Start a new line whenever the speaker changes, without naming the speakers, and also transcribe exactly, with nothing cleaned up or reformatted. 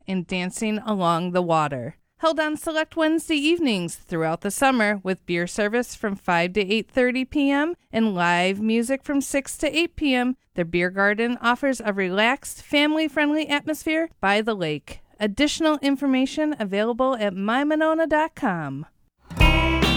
and dancing along the water. Held on select Wednesday evenings throughout the summer with beer service from five to eight thirty p.m. and live music from six to eight p.m., their beer garden offers a relaxed, family-friendly atmosphere by the lake. Additional information available at my monona dot com.